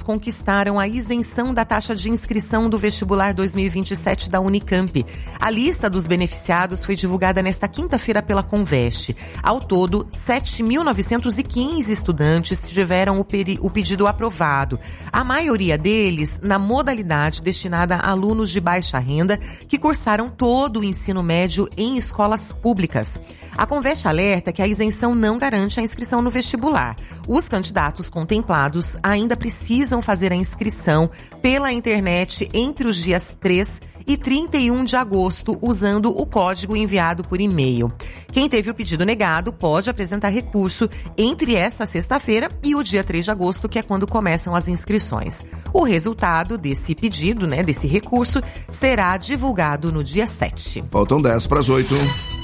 conquistaram a isenção da taxa de inscrição do vestibular 2027 da Unicamp. A lista dos beneficiados foi divulgada nesta quinta-feira pela Conveste. Ao todo, 7.915 estudantes tiveram o pedido aprovado. A maioria deles na modalidade destinada a alunos de baixa renda que cursaram todo o ensino médio em escolas públicas. A Conveste alerta que a isenção não garante a inscrição no vestibular. Os candidatos contemplados ainda precisam fazer a inscrição pela internet entre os dias 3 e 31 de agosto, usando o código enviado por e-mail. Quem teve o pedido negado pode apresentar recurso entre essa sexta-feira e o dia 3 de agosto, que é quando começam as inscrições. O resultado desse pedido, desse recurso, será divulgado no dia 7. Faltam 10 para as 8.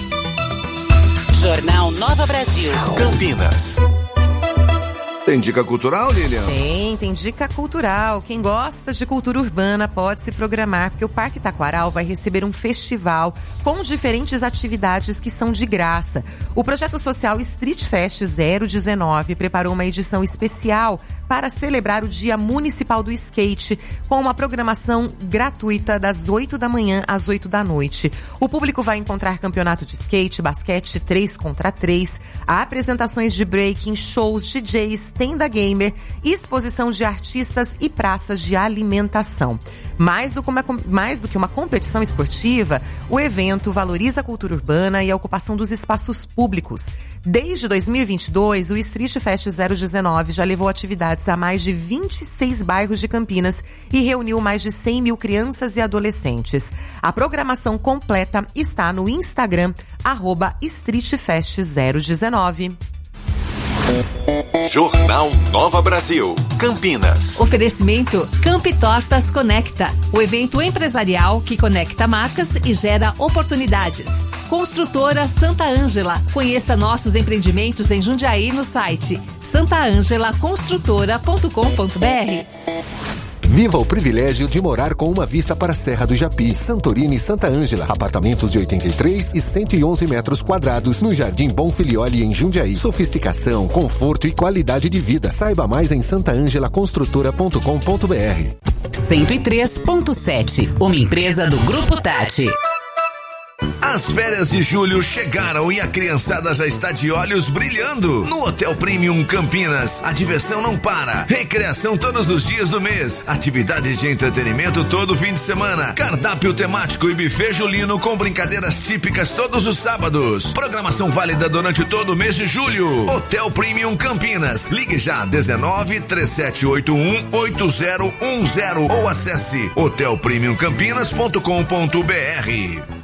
Jornal Nova Brasil. Campinas. Tem dica cultural, Lilian? Tem dica cultural. Quem gosta de cultura urbana pode se programar, porque o Parque Taquaral vai receber um festival com diferentes atividades que são de graça. O projeto social Street Fest 019 preparou uma edição especial para celebrar o Dia Municipal do Skate, com uma programação gratuita das 8 da manhã às 8 da noite. O público vai encontrar campeonato de skate, basquete 3 contra 3, apresentações de breaking, shows, DJs, tenda gamer, exposição de artistas e praças de alimentação. Mais do que uma competição esportiva, o evento valoriza a cultura urbana e a ocupação dos espaços públicos. Desde 2022, o Street Fest 019 já levou atividades a mais de 26 bairros de Campinas e reuniu mais de 100 mil crianças e adolescentes. A programação completa está no Instagram, @StreetFest019. Jornal Nova Brasil, Campinas. Oferecimento Campi Tortas Conecta, o evento empresarial que conecta marcas e gera oportunidades. Construtora Santa Ângela. Conheça nossos empreendimentos em Jundiaí no site santaangelaconstrutora.com.br. Viva o privilégio de morar com uma vista para a Serra do Japi, Santorini e Santa Ângela. Apartamentos de 83 e 111 metros quadrados no Jardim Bom Filioli, em Jundiaí. Sofisticação, conforto e qualidade de vida. Saiba mais em santaangelaconstrutora.com.br. 103.7, uma empresa do Grupo Tati. As férias de julho chegaram e a criançada já está de olhos brilhando. No Hotel Premium Campinas, a diversão não para. Recreação todos os dias do mês. Atividades de entretenimento todo fim de semana. Cardápio temático e buffet julino com brincadeiras típicas todos os sábados. Programação válida durante todo o mês de julho. Hotel Premium Campinas. Ligue já 19-3781-8010 ou acesse hotelpremiumcampinas.com.br.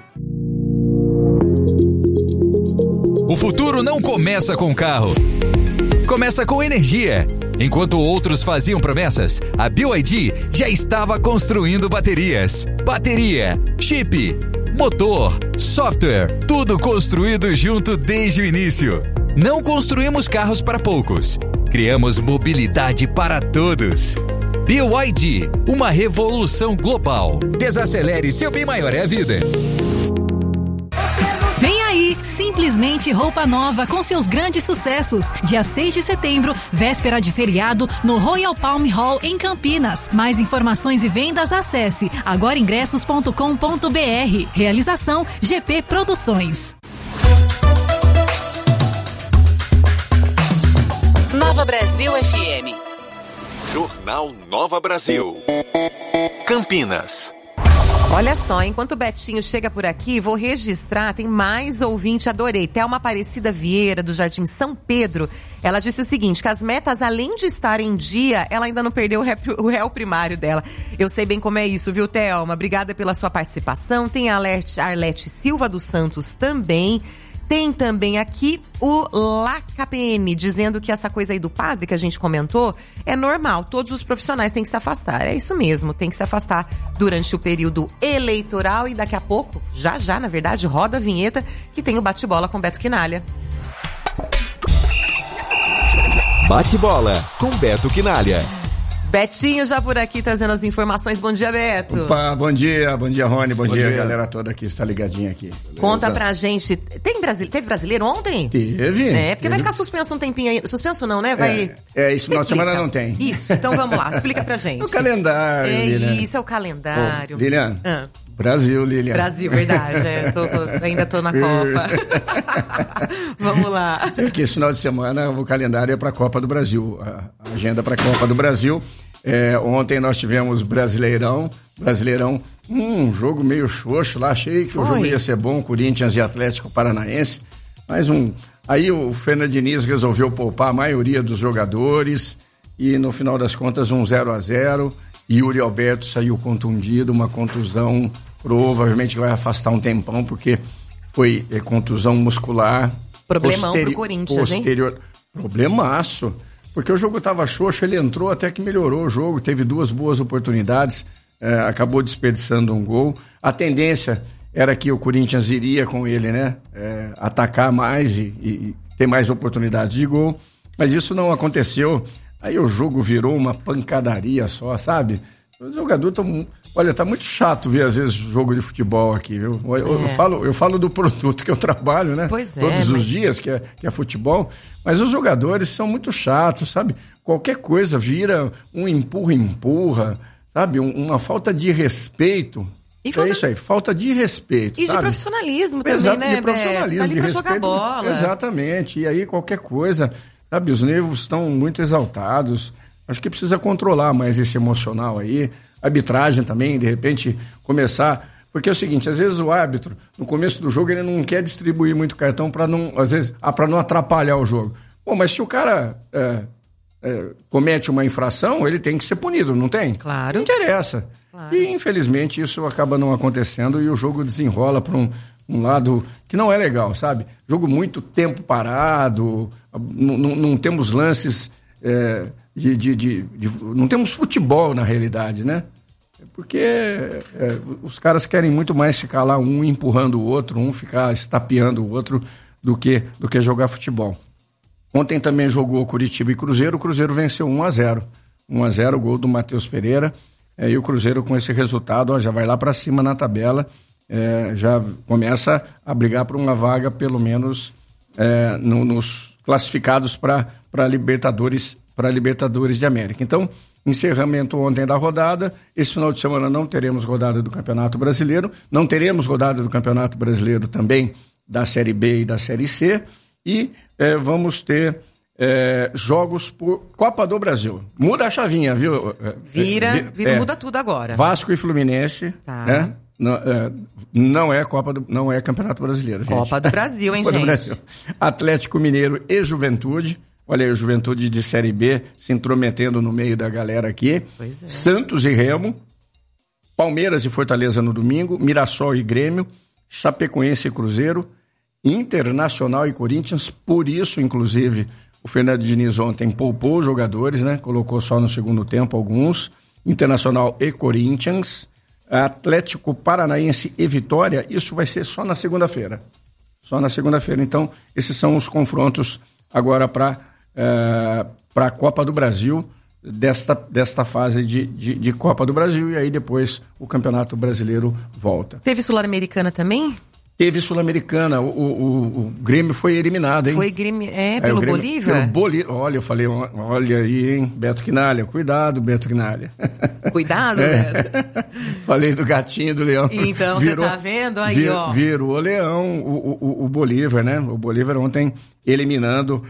O futuro não começa com carro, começa com energia. Enquanto outros faziam promessas, a BYD já estava construindo baterias. Bateria, chip, motor, software, tudo construído junto desde o início. Não construímos carros para poucos, criamos mobilidade para todos. BYD, uma revolução global. Desacelere, seu bem maior é a vida. Vem aí, simplesmente roupa nova com seus grandes sucessos. Dia 6 de setembro, véspera de feriado, no Royal Palm Hall em Campinas. Mais informações e vendas, acesse agoraingressos.com.br. Realização GP Produções. Nova Brasil FM. Jornal Nova Brasil, Campinas. Olha só, enquanto o Betinho chega por aqui, vou registrar, tem mais ouvinte, adorei. Thelma Aparecida Vieira, do Jardim São Pedro, ela disse o seguinte, que as metas, além de estarem em dia, ela ainda não perdeu o réu primário dela. Eu sei bem como é isso, viu, Thelma? Obrigada pela sua participação. Tem a Arlete Silva dos Santos também. Tem também aqui o LACAPN, dizendo que essa coisa aí do padre que a gente comentou é normal, todos os profissionais têm que se afastar. É isso mesmo, tem que se afastar durante o período eleitoral e daqui a pouco, já na verdade, roda a vinheta que tem o bate-bola com Beto Quinalha. Bate-bola com Beto Quinalha. Betinho já por aqui trazendo as informações. Bom dia, Beto. Opa, bom dia, Rony, bom dia, galera toda aqui, está ligadinha aqui. Beleza? Conta pra gente, teve brasileiro ontem? Teve. Porque vai ficar suspenso um tempinho aí, suspenso não, né? Isso final de semana não tem. Isso, então vamos lá, explica pra gente. O calendário, Lilian. Isso, é o calendário. Lilian, Brasil, Lilian. Brasil, verdade, ainda tô na Copa. Vamos lá. Porque esse final de semana o calendário é pra Copa do Brasil, a agenda pra Copa do Brasil. Ontem nós tivemos Brasileirão, um jogo meio xoxo lá, achei que o jogo ia ser bom, Corinthians e Atlético Paranaense, mas aí o Fernando Diniz resolveu poupar a maioria dos jogadores e no final das contas 0-0, Yuri Alberto saiu contundido, uma contusão provavelmente vai afastar um tempão porque foi contusão muscular. Problemão pro Corinthians, hein? Problemaço. Porque o jogo estava xoxo, ele entrou até que melhorou o jogo, teve 2 boas oportunidades, acabou desperdiçando um gol. A tendência era que o Corinthians iria com ele, né? Atacar mais e ter mais oportunidades de gol, mas isso não aconteceu. Aí o jogo virou uma pancadaria só, sabe? Os jogadores estão... Olha, tá muito chato ver às vezes jogo de futebol aqui, viu? Eu falo do produto que eu trabalho, né? Pois é, todos os dias, que é futebol, mas os jogadores são muito chatos, sabe? Qualquer coisa vira um empurra, sabe? Uma falta de respeito. Isso aí, falta de respeito. E sabe? De profissionalismo também, né? De profissionalismo, tá ali pra de jogar respeito. bola. Exatamente, e aí qualquer coisa, sabe? Os nervos estão muito exaltados. Acho que precisa controlar mais esse emocional aí. Arbitragem também, de repente, começar... Porque é o seguinte, às vezes o árbitro, no começo do jogo, ele não quer distribuir muito cartão para não, às vezes, para não atrapalhar o jogo. Bom, mas se o cara comete uma infração, ele tem que ser punido, não tem? Claro. Não interessa. Claro. E, infelizmente, isso acaba não acontecendo e o jogo desenrola para um lado que não é legal, sabe? Jogo muito tempo parado, não temos lances... não temos futebol na realidade, né? Porque os caras querem muito mais ficar lá um empurrando o outro, um ficar estapeando o outro do que jogar futebol. Ontem também jogou Curitiba e Cruzeiro, o Cruzeiro venceu 1-0. 1-0, gol do Matheus Pereira, e o Cruzeiro com esse resultado já vai lá para cima na tabela, já começa a brigar por uma vaga pelo menos nos classificados para Libertadores de América. Então, encerramento ontem da rodada. Esse final de semana não teremos rodada do Campeonato Brasileiro, não teremos rodada do Campeonato Brasileiro também da Série B e da Série C, e vamos ter jogos por Copa do Brasil. Muda a chavinha, viu? Muda tudo agora. Vasco e Fluminense, tá. Não é Campeonato Brasileiro, gente. Copa do Brasil, hein, Copa gente? Do Brasil. Atlético Mineiro e Juventude. Olha aí, o Juventude de Série B se intrometendo no meio da galera aqui. Pois é. Santos e Remo. Palmeiras e Fortaleza no domingo. Mirassol e Grêmio. Chapecoense e Cruzeiro. Internacional e Corinthians. Por isso, inclusive, o Fernando Diniz ontem poupou os jogadores, né? Colocou só no segundo tempo alguns. Internacional e Corinthians. Atlético Paranaense e Vitória. Isso vai ser só na segunda-feira. Só na segunda-feira. Então, esses são os confrontos agora para a Copa do Brasil, desta fase de Copa do Brasil, e aí depois o Campeonato Brasileiro volta. Teve Sul-Americana também? Teve Sul-Americana, o Grêmio foi eliminado, hein? Foi Grêmio, pelo Grêmio, Bolívar? Pelo Bolívar, olha, eu falei, olha aí, hein, Beto Quinalha, cuidado, Beto Quinalha. Cuidado, Beto. Falei do gatinho do leão. Então, você tá vendo aí, ó. Virou o leão, o Bolívar, né? O Bolívar ontem eliminando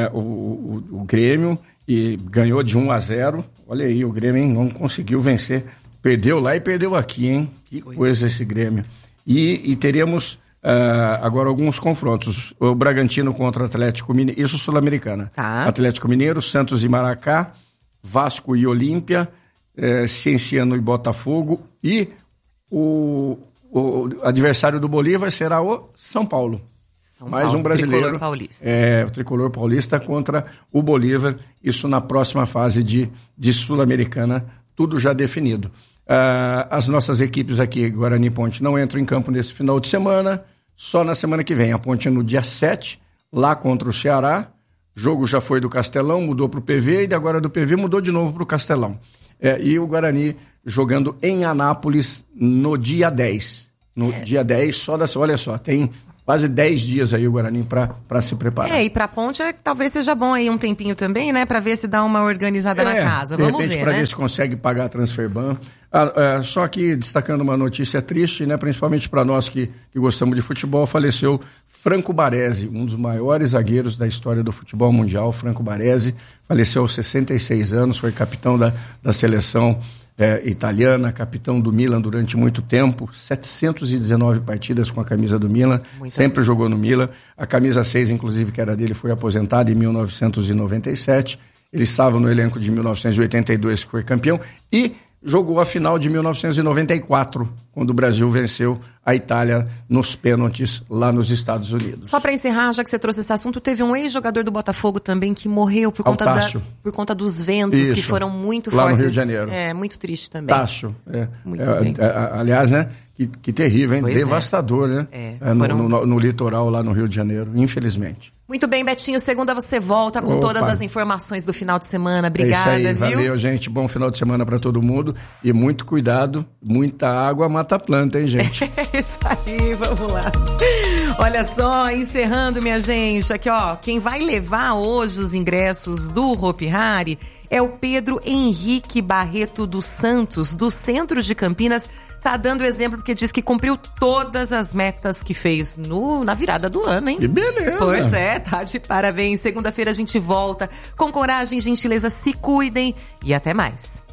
o Grêmio e ganhou de 1-0. Olha aí, o Grêmio, hein, não conseguiu vencer. Perdeu lá e perdeu aqui, hein? Que coisa esse Grêmio. E teremos agora alguns confrontos. O Bragantino contra o Atlético Mineiro, isso Sul-Americana. Tá. Atlético Mineiro, Santos e Maracá, Vasco e Olímpia, Cienciano e Botafogo, e o adversário do Bolívar será o São Paulo. Mais um brasileiro. Tricolor paulista. O Tricolor Paulista contra o Bolívar, isso na próxima fase de Sul-Americana, tudo já definido. As nossas equipes aqui, Guarani e Ponte, não entram em campo nesse final de semana, só na semana que vem. A Ponte é no dia 7, lá contra o Ceará, jogo já foi do Castelão, mudou para o PV, e agora do PV mudou de novo para o Castelão. E o Guarani jogando em Anápolis no dia 10. No dia 10, olha só, tem quase 10 dias aí o Guarani para se preparar. E pra Ponte talvez seja bom aí um tempinho também, né? Pra ver se dá uma organizada na casa. Vamos ver, pra né? ver se consegue pagar a Transferban. Só que destacando uma notícia triste, né? Principalmente para nós que gostamos de futebol, faleceu Franco Baresi, um dos maiores zagueiros da história do futebol mundial. Franco Baresi faleceu aos 66 anos, foi capitão da seleção italiana, capitão do Milan durante muito tempo, 719 partidas com a camisa do Milan, sempre jogou no Milan. A camisa 6, inclusive, que era dele, foi aposentada em 1997. Ele estava no elenco de 1982, que foi campeão, e jogou a final de 1994, quando o Brasil venceu a Itália nos pênaltis lá nos Estados Unidos. Só para encerrar, já que você trouxe esse assunto, teve um ex-jogador do Botafogo também que morreu por conta dos ventos. Isso, que foram muito lá fortes. No Rio de Janeiro. Muito triste também. Tássio. Muito bem. Aliás, né? Que terrível, hein? Pois Devastador, né? No litoral lá no Rio de Janeiro, infelizmente. Muito bem, Betinho. Segunda você volta com todas as informações do final de semana. Obrigada, isso aí, viu? Valeu, gente. Bom final de semana para todo mundo. E muito cuidado, muita água mata a planta, hein, gente? É isso aí, vamos lá. Olha só, encerrando, minha gente. Aqui, ó, quem vai levar hoje os ingressos do Hopi Hari é o Pedro Henrique Barreto dos Santos, do centro de Campinas. Tá dando exemplo porque diz que cumpriu todas as metas que fez na virada do ano, hein? Que beleza! Pois é, tá de parabéns. Segunda-feira a gente volta. Com coragem e gentileza, se cuidem e até mais.